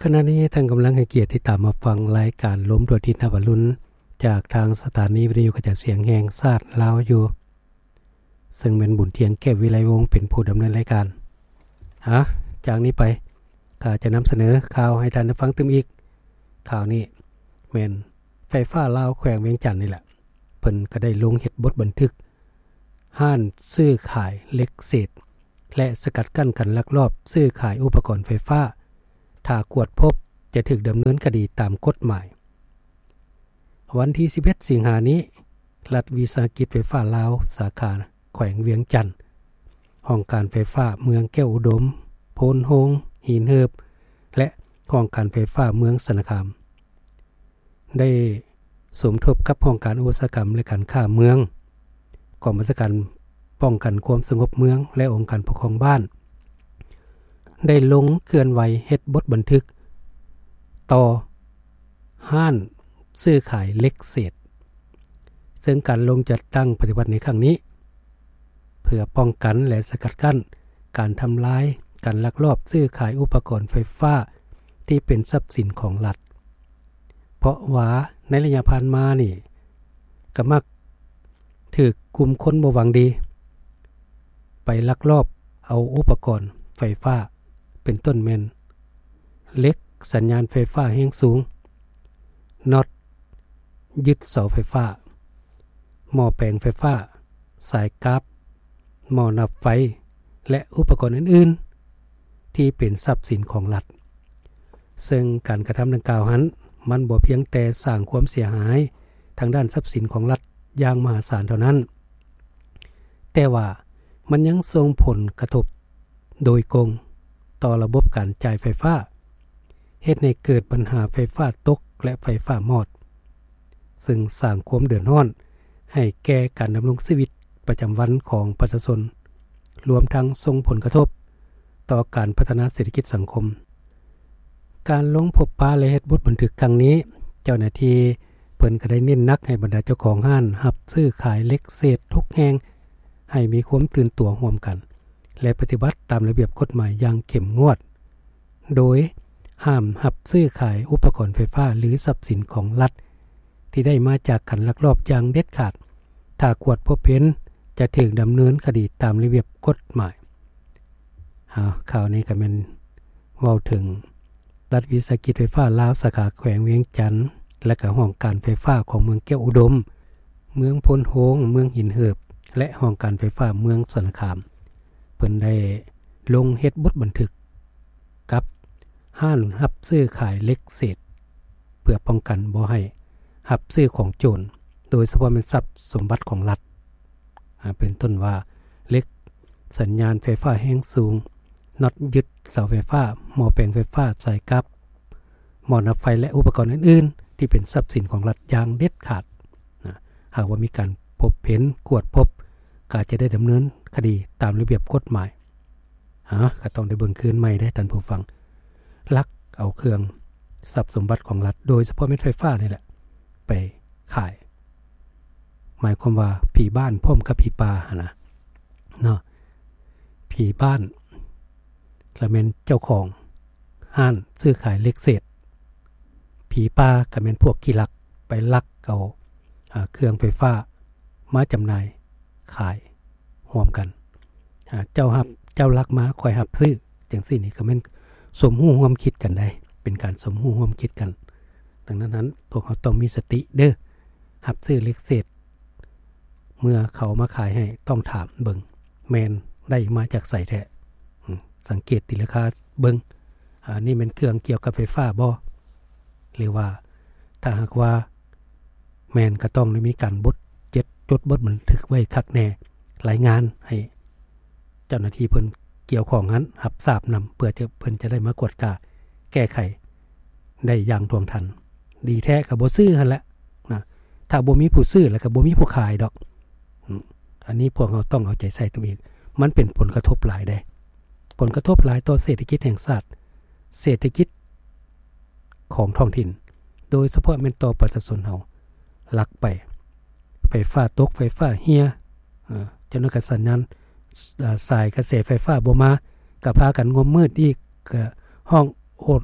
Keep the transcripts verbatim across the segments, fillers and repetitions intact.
ขณะนี้ท่านกำลังให้เกียรติที่ตามมาฟังรายการล้มดวทินบรุณจากทางสถานีวิทยุกระจายเสียงแห่งชาติลาวอยู่ซึ่งเป็นบุญเทียงแก้ววิไลวงศ์เป็นผู้ดำเนินรายการฮะจากนี้ไปก็จะนำเสนอข่าวให้ท่านได้ฟังเติมอีกข่าวนี้แม่นไฟฟ้าลาวแขวงเวียงจันทน์นี่แหละเพิ่นก็ได้ลงเฮ็ดบทบันทึกห้านซื้อขายเหล็กเศษและสกัดกั้นการลักลอบซื้อขายอุปกรณ์ไฟฟ้าถ้ากวดพบจะถูกดำเนินคดีตามกฎหมายวันที่สิบเอ็ดสิงหาคมนี้รัฐวิสาหกิจไฟฟ้าลาวสาขาแขวงเวียงจันทน์ห้องการไฟฟ้าเมืองแก้วอุดมโพนโฮงหินเหิบและห้องการไฟฟ้าเมืองสนคามได้สมทบกับห้องการอุตสาหกรรมและการค้าเมืองกองบัญชาการป้องกันความสงบเมืองและองค์การปกครองบ้านได้ลงเคลื่อนไหวเฮ็ดบทบันทึกต่อห้านซื้อขายเหล็กเศษซึ่งการลงจัดตั้งปฏิบัติในครั้งนี้เพื่อป้องกันและสกัดกั้นการทำลายการลักลอบซื้อขายอุปกรณ์ไฟฟ้าที่เป็นทรัพย์สินของรัฐเพราะว่าในระยะผ่านมานี่ก็มักถูกกลุ่มคนบ่หวังดีไปลักลอบเอาอุปกรณ์ไฟฟ้าเป็นต้นแม่นเหล็กสัญญาณไฟฟ้าแรงสูงน็อตยึดเสาไฟฟ้าหม้อแปลงไฟฟ้าสายกราฟหม้อนับไฟและอุปกรณ์อื่นๆที่เป็นทรัพย์สินของรัฐซึ่งการกระทำดังกล่าวนั้นมันบ่เพียงแต่สร้างความเสียหายทางด้านทรัพย์สินของรัฐอย่างมหาศาลเท่านั้นแต่ว่ามันยังส่งผลกระทบโดยกงต่อระบบการจ่ายไฟฟ้าเฮ็ดให้เกิดปัญหาไฟฟ้าตกและไฟฟ้ามอดซึ่งสร้างความเดือดร้อนให้แก่การดำรงชีวิตประจำวันของประชาชนรวมทั้งส่งผลกระทบต่อการพัฒนาเศรษฐกิจสังคมการลงพบปะและเฮ็ดบทบันทึกครั้งนี้เจ้าหน้าที่เพิ่นก็ได้เน้นหนักให้บรรดาเจ้าของห้านรับซื้อขายเหล็กเศษทุกแห่งให้มีความตื่นตัวร่วมกันและปฏิบัติตามระเบียบกฎหมายอย่างเข้มงวดโดยห้ามรับซื้อขายอุปกรณ์ไฟฟ้าหรือทรัพย์สินของรัฐที่ได้มาจากการลักลอบอย่างเด็ดขาดถ้ากวดพบเห็นจะถูกดำเนินคดีตามระเบียบกฎหมายอ่าข่าวนี้ก็แม่นเว้าถึงรัฐวิสาหกิจไฟฟ้าลาวสาขาแขวงเวียงจันทน์และก็ห้องการไฟฟ้าของเมืองแก้วอุดมเมืองพลโฮงเมืองหินเหิบและห้องการไฟฟ้าเมืองสนคามเพิ่นได้ลงเฮ็ดบทบันทึกกับห้านรับซื้อขายเหล็กเศษเพื่อป้องกันบ่ให้รับซื้อของโจรโดยเฉพาะเป็นทรัพย์สมบัติของรัฐเป็นต้นว่าเหล็กสัญญาณไฟฟ้าแรงสูงน็อตยึดเสาไฟฟ้าหม้อแปลงไฟฟ้าสายกราฟหม้อนับไฟและอุปกรณ์อื่นๆที่เป็นทรัพย์สินของรัฐอย่างเด็ดขาดนะหากว่ามีการพบเห็นกวดพบก็จะได้ดำเนินคดีตามระเบียบกฎหมายฮะก็ต้องได้เบิ่งคืนใหม่ได้ท่านผู้ฟังลักเอาเครื่องทรัพย์สมบัติของรัฐโดยเฉพาะเม็ดไฟฟ้านี่แหละไปขายหมายความว่าผีบ้านพร้อมกับผีป่านะเนาะผีบ้านและแม่นเจ้าของห้านซื้อขายเหล็กเศษผีป่าก็แม่นพวกขี้ลักไปลักเอาเครื่องไฟฟ้ามาจำหน่ายขายร่วมกันเจ้ารับเจ้าลักมาคอยรับซื้อจังซี่นี่ก็แม่นสมรู้ร่วมคิดกันได้เป็นการสมรู้ร่วมคิดกันดังนั้นนั้นพวกเขาต้องมีสติเด้อรับซื้อเหล็กเศษเมื่อเขามาขายให้ต้องถามเบิ่งแม่นได้มาจากไสแท้สังเกตติราคาเบิ่งอ่านี่มันเครื่องเกี่ยวกับไฟฟ้าบ่หรือว่าถ้าหากว่าแม่นก็ต้องได้มีการบดเจ็ดจดบดบันทึกไว้คักแน่รายงานให้เจ้าหน้าที่เพิ่นเกี่ยวข้องนั้นรับทราบนำเพื่อจะเพิ่นจะได้มากวดกาแก้ไขได้อย่างท่วงทันดีแท้ก็บ่ซื้อหั่นแหละนะถ้าบ่มีผู้ซื้อแล้วก็บ่มีผู้ขายดอกอันนี้พวกเราต้องเอาใจใส่ตัวเองมันเป็นผลกระทบหลายได้ผลกระทบหลายต่อเศรษฐกิจแห่งชาติเศรษฐกิจของท้องถิ่นโดยเฉพาะแม่นต่อประชาชนเฮาลักไปไฟฟ้าตกไฟฟ้าเฮียเอ่อจังนั้นก็สัญญาณสายกระแสไฟฟ้าบ่มาก็พากันงมมืดอีกก็ห้องโอด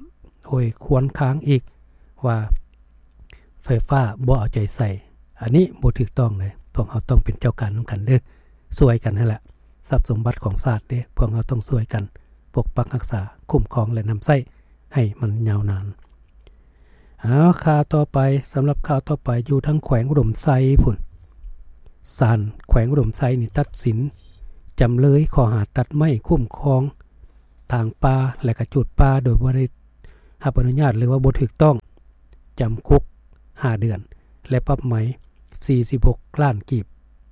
โอ้ยควรค้างอีกว่าไฟฟ้าบ่เอาใจใส่อันนี้บ่ถูกต้องเลยพวกเราต้องเป็นเจ้าการนำกันเด้อช่วยกันนั่นแหละทรัพย์สมบัติของชาติเด้พวกเราต้องช่วยกันปกปักรักษาคุ้มครองและนำใช้ให้มันยาวนานเอาข่าวต่อไปสำหรับข่าวต่อไปอยู่ทั้งแขวงอุดมไซพุ่นศาลแขวงอุดมไซนี่ตัดสินจำเลยข้อหาตัดไม้คุ้มครองทางป่าและกระจุดป่าโดยบ่ได้รับอนุญาตหรือว่าบ่ถูกต้องจำคุกห้าเดือนและปรับไหมสี่สิบหกล้านกีบ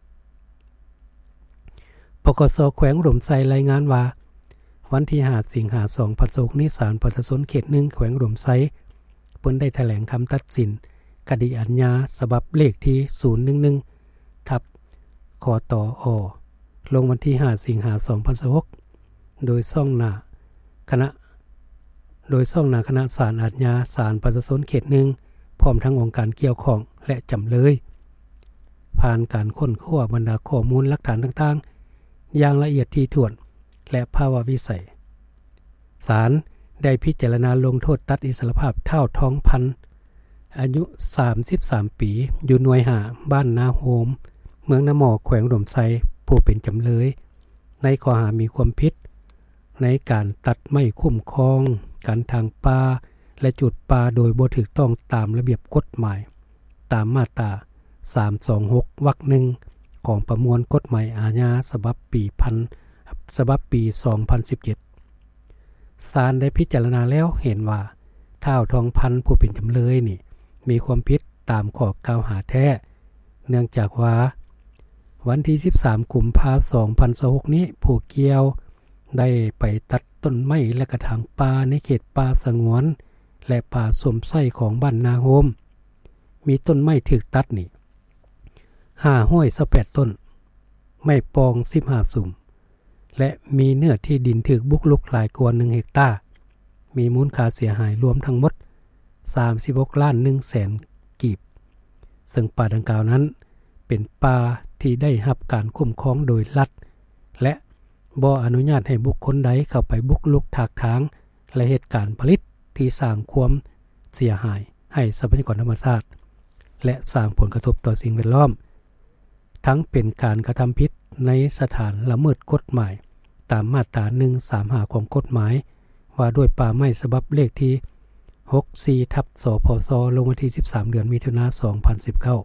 ปกส.แขวงอุดมไซรายงานว่าวันที่ห้าสิงหาคมสองพันยี่สิบหกนี้ศาลประชาชนเขตหนึ่งแขวงอุดมไซเพิ่นได้แถลงคำตัดสินคดีอาญาฉบับเลขที่ศูนย์หนึ่งหนึ่งทับคตอลงวันที่ห้าสิงหาคมสองพันยี่สิบหกโดยซ่องหน้าคณะโดยซ่องหน้าคณะศาลอาญาศาลประชาชนเขตหนึ่งพร้อมทั้งองค์การเกี่ยวข้องและจำเลยผ่านการค้นคว้าบรรดาข้อมูลหลักฐานต่างๆอย่างละเอียดถี่ถ้วนและภาวะวิสัยศาลได้พิจารณาลงโทษตัดอิสรภาพเท่าทองพันอายุสามสิบสามปีอยู่หน่วยหาบ้านนาโฮมเมืองนาหมอแขวงอุดมไซผู้เป็นจำเลยในข้อหามีความผิดในการตัดไม้คุ้มครองการทางป่าและจุดป่าโดยบ่ถูกต้องตามระเบียบกฎหมายตามมาตราสามสองหกวรรคหนึ่งของประมวลกฎหมายอาญาฉบับปีพันฉบับปีสองพันสิบเจ็ดศาลได้พิจารณาแล้วเห็นว่าท้าวทองพันผู้เป็นจำเลยนี่มีความผิดตามข้อกล่าวหาแท้เนื่องจากว่าวันที่สิบสามกุมภาพันธ์สองพันยี่สิบหกนี้ผู้เกี่ยวได้ไปตัดต้นไม้และกระถางป่าในเขตป่าสงวนและป่าสวมไส้ของบ้านนาโฮมมีต้นไม้ถูกตัดนี่ห้าห้อยสิบแปดต้นไม้ปองสิบห้าสุ่มและมีเนื้อที่ดินถูกบุกรุกหลายกว่าหนึ่งเฮกตาร์มีมูลค่าเสียหายรวมทั้งหมดสามสิบหกล้านหนึ่งแสนกีบซึ่งป่าดังกล่าวนั้นเป็นป่าที่ได้รับการคุ้มครองโดยรัฐและบ่อนุญาตให้บุคคลใดเข้าไปบุกรุกถากถางและเหตุการณ์ผลิตที่สร้างความเสียหายให้ทรัพยากรธรรมชาติและสร้างผลกระทบต่อสิ่งแวดล้อมทั้งเป็นการกระทำผิดในสถานละเมิดกฎหมายตามมาตราหนึ่งสามห้าของกฎหมายว่าด้วยป่าไม้ฉบับเลขที่หกสิบสี่ทับสพสลงวันที่สิบสามเดือนมิถุนายนสองพันสิบเก้า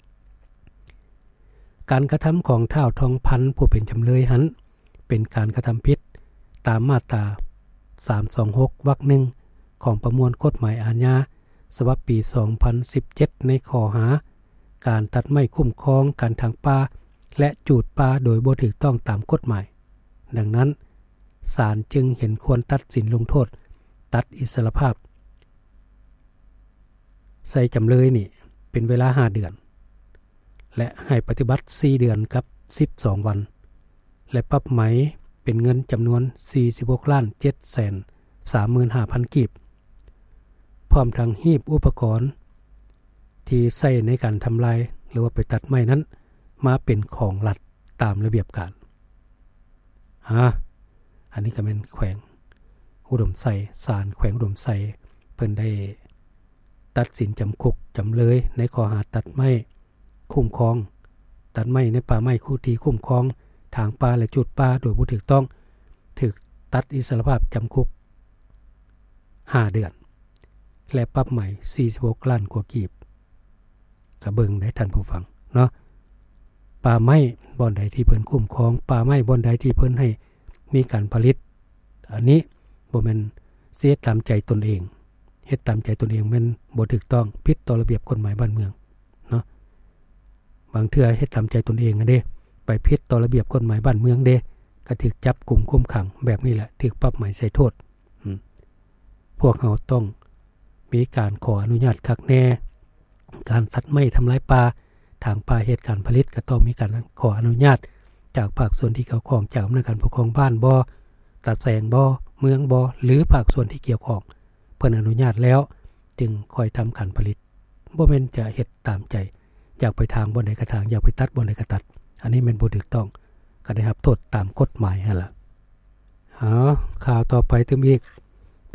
การกระทำของท้าวทองพันผู้เป็นจำเลยหันเป็นการกระทำผิดตามมาตราสามสองหกวรรคหนึ่งของประมวลกฎหมายอาญาฉบับปีสองพันสิบเจ็ดในข้อหาการตัดไม้คุ้มครองการทางป่าและจูดป่าโดยบ่ถูกต้องตามกฎหมายดังนั้นศาลจึงเห็นควรตัดสินลงโทษตัดอิสรภาพใส่จำเลยนี่เป็นเวลาห้าเดือนและให้ปฏิบัติสี่เดือนกับสิบสองวันและปรับไหมเป็นเงินจำนวนสี่สิบหกล้านเจ็ดแสนสามหมื่นห้าพันกีบพร้อมทั้งหีบอุปกรณ์ที่ใช้ในการทำลายหรือว่าไปตัดไม้นั้นมาเป็นของรัฐตามระเบียบการฮะอันนี้ก็เป็นแขวงอุดมไซศาลแขวงอุดมไซเพิ่นได้ตัดสินจำคุกจำเลยในข้อหาตัดไม้คุ้มครองตัดไม้ในป่าไม้คู่ที่คุ้มครองทางป่าและจุดป่าโดยบ่ถูกต้องถูกตัดอิสรภาพจำคุกห้าเดือนและปรับใหม่สี่สิบหกล้านกว่ากีบกระเบิงได้ท่านผู้ฟังเนาะป่าไม้บ่อนใดที่เพิ่นคุ้มครองป่าไม้บ่อนใดที่เพิ่นให้มีการผลิตอันนี้บ่แม่นเสียตามใจตนเองเฮ็ดตามใจตนเองแม่นบ่ถูกต้องผิดต่อระเบียบกฎหมายบ้านเมืองเนาะบางเทื่อเฮ็ดตามใจตนเองอ่ะเด้ไปผิดต่อระเบียบกฎหมายบ้านเมืองเด้ก็ถูกจับกุมคุมขังแบบนี้แหละถูกปรับใหม่ใส่โทษพวกเราต้องมีการขออนุญาตคักแน่การตัดไม้ทำลายป่าทางป่าเหตุการผลิตก็ต้องมีการขออนุญาตจากภาคส่วนที่เกี่ยวข้องจากอำนาจการปกครองบ้านบ่ตัดแสงบ่เมืองบ่หรือภาคส่วนที่เกี่ยวข้องเพิ่นอนุญาตแล้วจึงค่อยทำการผลิตบ่แม่นจะเฮ็ดตามใจอยากไปทางบ่ใดก็ทางอยากไปตัดบ่ใดก็ตัดอันนี้แม่นบ่ถูกต้องก็ได้รับโทษตามกฎหมายหั่นล่ะอ๋อข่าวต่อไปถึงอีกเพิ่น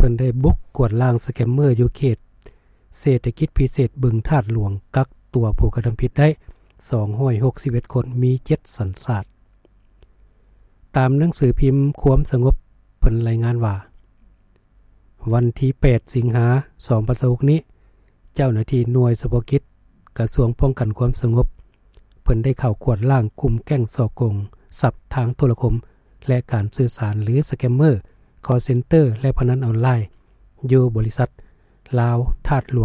พิ่นได้บุกกวดล้างสแกมเมอร์อยู่เขตเศรษฐกิจพิเศษบึงธาตุหลวงกักตัวผู้กระทำผิดได้สองร้อยหกสิบเอ็ดคนมีเจ็ดสัญชาติตามหนังสือพิมพ์ความสงบเพิ่นรายงานว่าวันที่แปดสิงหาคมสองพันยี่สิบหกนี้เจ้าหน้าที่หน่วยเฉพาะกิจกระทรวงป้องกันความสงบเพิ่นได้เข้ากวดล้างกลุ่มแก๊งฉ้อกงทรัพย์ทางโทรคมและการสื่อสารหรือสแกมเมอร์คอลเซ็นเตอร์และพนันออนไลน์อยู่บริษัทลาวธาตุหลวง